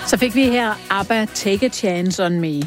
Så fik vi her ABBA Take a Chance on Me.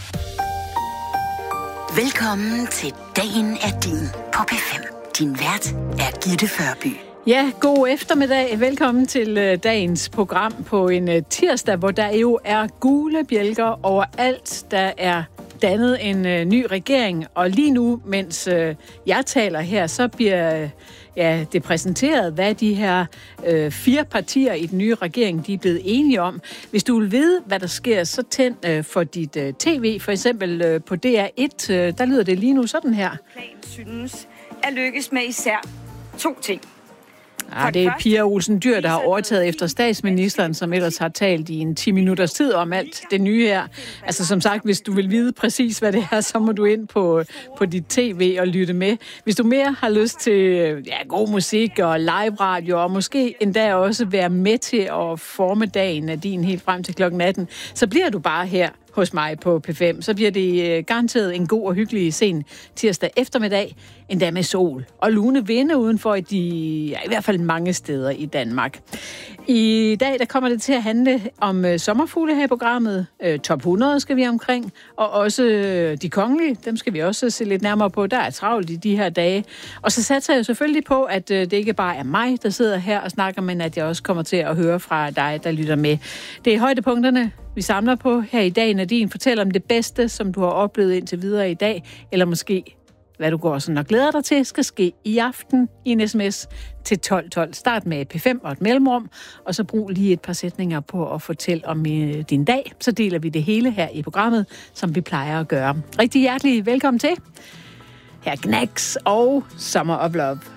Velkommen til Dagen er din på P5. Din vært er Gitte Førby. Ja, god eftermiddag. Velkommen til dagens program på en tirsdag, hvor der jo er gule bjælker overalt. Der er dannet en ny regering, og lige nu, mens jeg taler her, så bliver det præsenteret, hvad de her 4 partier i den nye regering, de er blevet enige om. Hvis du vil vide, hvad der sker, så tænd for dit tv, for eksempel på DR1, der lyder det lige nu sådan her. Plan synes at lykkes med især 2 ting. Ja, det er Pia Olsen Dyhr, der har overtaget efter statsministeren, som ellers har talt i en 10 minutters tid om alt det nye her. Altså som sagt, hvis du vil vide præcis, hvad det er, så må du ind på dit tv og lytte med. Hvis du mere har lyst til god musik og live radio, og måske endda også være med til at forme dagen af din helt frem til klokken 18, så bliver du bare her hos mig på P5. Så bliver det garanteret en god og hyggelig sen tirsdag eftermiddag, endda med sol og lune vinde udenfor i hvert fald mange steder i Danmark. I dag der kommer det til at handle om sommerfugle her i programmet. Top 100 skal vi omkring, og også de kongelige, dem skal vi også se lidt nærmere på. Der er travlt i de her dage. Og så satser jeg selvfølgelig på, at det ikke bare er mig, der sidder her og snakker, men at jeg også kommer til at høre fra dig, der lytter med. Det er højdepunkterne, vi samler på her i dag. Nadine, fortæl om det bedste, som du har oplevet indtil videre i dag, eller måske hvad du går sådan og glæder dig til, skal ske i aften i en sms til 1212. Start med P5 og et mellemrum, og så brug lige et par sætninger på at fortælle om din dag. Så deler vi det hele her i programmet, som vi plejer at gøre. Rigtig hjertelig velkommen til. Her Knacks og Summer of Love.